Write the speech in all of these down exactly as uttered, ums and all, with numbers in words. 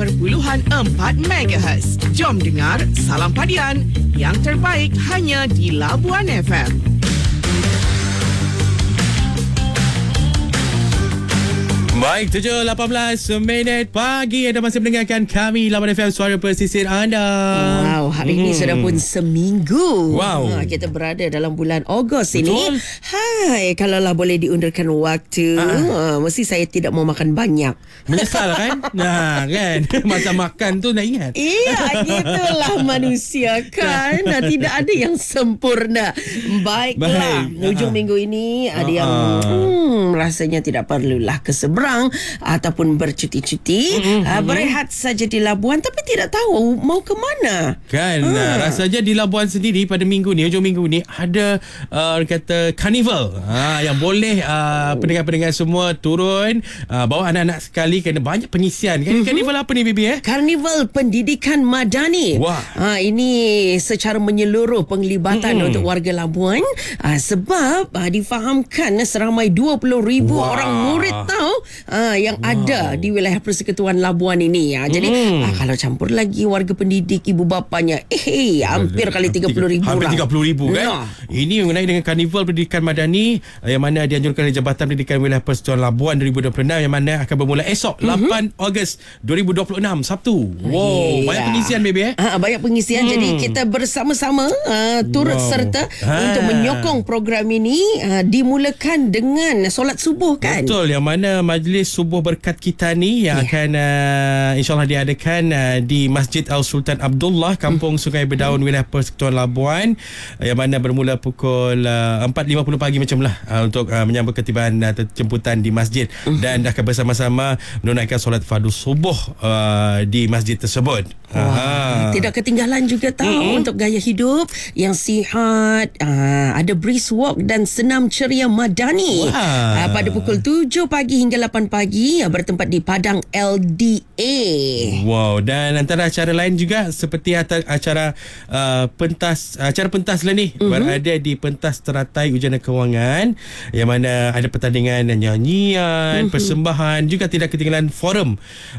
perpuluhan empat megahertz. Jom dengar Salam Padian, yang terbaik hanya di Labuan F M. Baik, tujuh lapan belas minit pagi. Anda masih mendengarkan kami Labuan F M, suara pesisir anda. Wow, hari hmm. ini sudah pun seminggu. Wow. Ha, kita berada dalam bulan Ogos ini. Hai, kalaulah boleh diundurkan waktu, ha, mesti saya tidak mau makan banyak. Menyesal kan? Nah, kan? Masa makan tu nak ingat. Iya, gitulah manusia kan. Nah, tidak ada yang sempurna. Baiklah, Baik. Hujung ha. minggu ini ada yang hmm, rasanya tidak perlulah ke seberang ataupun bercuti-cuti, mm-hmm. uh, berehat saja di Labuan tapi tidak tahu mau ke mana. Kan, ha. rasanya di Labuan sendiri pada minggu ni, hujung minggu ni ada uh, kata karnival ha, yang boleh uh, oh. pendengar-pendengar semua turun uh, bawa anak-anak sekali kerana banyak pengisian. Kan, mm-hmm. Karnival apa ni, Bibi? Eh? Karnival Pendidikan Madani. Wah. Ha, ini secara menyeluruh penglibatan mm-hmm. untuk warga Labuan, uh, sebab uh, difahamkan seramai dua puluh ribu wow. orang murid tahu Ah, yang wow. ada di wilayah Persekutuan Labuan ini ya. Jadi mm. ah, kalau campur lagi warga pendidik, ibu bapanya, eh hey, hampir kali tiga puluh ribu hampir lah. tiga puluh ribu kan. Nah. Ini mengenai dengan Karnival Pendidikan Madani yang mana dianjurkan oleh Jabatan Pendidikan Wilayah Persekutuan Labuan dua ribu dua puluh enam, yang mana akan bermula esok mm-hmm. lapan Ogos dua ribu dua puluh enam, Sabtu. Wow, yeah. banyak pengisian, baby eh. Ah, banyak pengisian. Mm. Jadi kita bersama-sama uh, turut wow. serta ha. untuk menyokong program ini, uh, dimulakan dengan solat subuh kan. Betul, yang mana majlis subuh berkat kita ni yang yeah. akan uh, insyaAllah diadakan uh, di Masjid Al-Sultan Abdullah, Kampung mm. Sungai Berdaun, wilayah Persekutuan Labuan, uh, yang mana bermula pukul uh, empat lima puluh pagi macam lah uh, untuk uh, menyambut ketibaan uh, jemputan di masjid mm. dan akan bersama-sama menunaikan solat fardu subuh uh, di masjid tersebut. Wah, tidak ketinggalan juga tahu mm-hmm. untuk gaya hidup yang sihat, uh, ada brisk walk dan senam ceria madani uh, pada pukul tujuh pagi hingga lapan pagi, uh, bertempat di Padang L D A. Wow, dan antara acara lain juga seperti acara uh, pentas acara pentas lah ni mm-hmm. berada di pentas teratai Ujian Kewangan, yang mana ada pertandingan nyanyian, mm-hmm. persembahan, juga tidak ketinggalan forum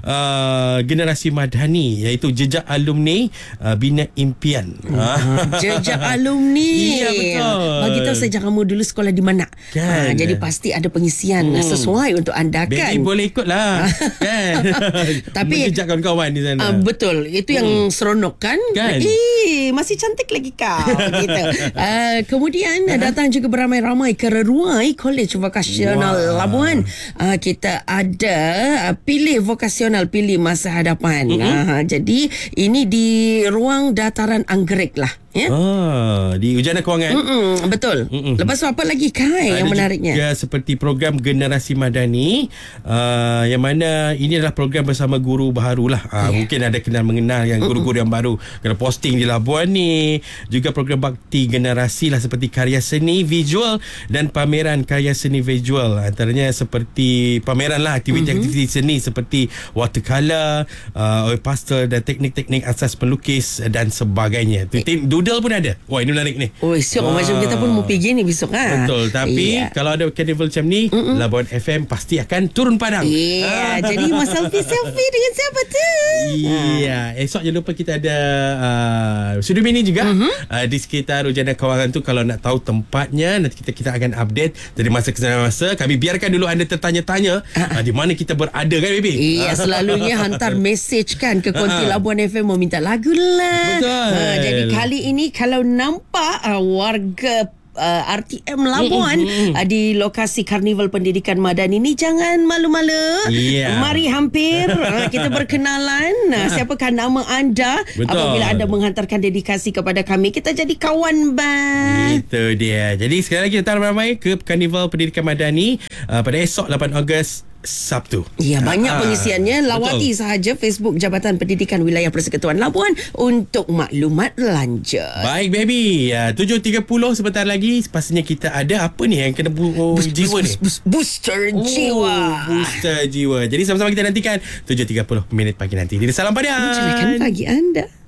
uh, generasi madani, iaitu Jejak Alumni uh, Bina Impian. Hmm. Jejak Alumni. Iya, betul. Bagi tahu saja kamu dulu sekolah di mana. Kan. Ha, jadi pasti ada pengisian hmm. sesuai untuk anda kan. Baby boleh ikutlah. Kan. Tapi jejak kawan-kawan di sana. Uh, betul. Itu yang hmm. seronok kan. Kan. Eh, masih cantik lagi kau. Gitu. Uh, kemudian uh-huh. datang juga beramai-ramai ke Reruai College Vokasional wow. Labuan. Uh, kita ada uh, pilih vokasional, pilih masa hadapan. Uh-huh. Uh, jadi ini di ruang dataran Anggerik lah. Ya? Ah, di Ujian Kewangan. Mm-mm, betul. Mm-mm. Lepas tu apa lagi Kai yang menariknya? Ada seperti program Generasi Madani, uh, yang mana ini adalah program bersama guru baharu lah. Uh, yeah. Mungkin ada kenal mengenal yang guru-guru yang baru kena posting di Labuan ni. Juga program bakti generasi lah, seperti karya seni visual dan pameran karya seni visual. Antaranya seperti pameran lah, aktiviti-aktiviti mm-hmm. seni seperti watercolor, uh, oil pastel dan teknik-teknik asas pelukis dan sebagainya. Tu eh. Doodle pun ada. Wah, ini menarik ni. Oh, siap. Ah. Macam kita pun mau pergi ni besok ha? Betul. Tapi yeah. kalau ada carnival macam ni, Mm-mm. Labuan F M pasti akan turun padang. Ya, yeah. ah. Jadi mas selfie-selfie dengan siapa tu? Iya. Yeah. Esok jangan lupa kita ada uh, studio mini juga mm-hmm. uh, di sekitar Ujian Kewangan tu. Kalau nak tahu tempatnya, nanti kita kita akan update dari masa ke masa. Kami biarkan dulu anda tertanya-tanya uh. uh, di mana kita berada kan, baby? Iya, yeah, selalunya hantar mesej kan ke konti uh. Labuan F M mau minta lagu lah. Betul. Uh, jadi kali ini ini kalau nampak uh, warga uh, R T M Labuan mm-hmm. uh, di lokasi Karnival Pendidikan Madani ini, jangan malu-malu. Yeah. Mari hampir uh, kita berkenalan. Uh, siapakah nama anda? Betul. Apabila anda menghantarkan dedikasi kepada kami, kita jadi kawan bang. Itu dia. Jadi sekali lagi kita ramai ke Karnival Pendidikan Madani uh, pada esok lapan Ogos Sabtu. Ya, banyak ha, pengisiannya. Lawati betul. sahaja Facebook Jabatan Pendidikan Wilayah Persekutuan Labuan untuk maklumat lanjut. Baik, baby. Ya, tujuh tiga puluh sebentar lagi. Pastinya kita ada apa ni yang kena bu- oh, bus, jiwa bus, ni? Bus, booster oh, jiwa. Booster jiwa. Jadi sama-sama kita nantikan tujuh tiga puluh minit pagi nanti. Jadi salam padian. Mencerahkan pagi anda.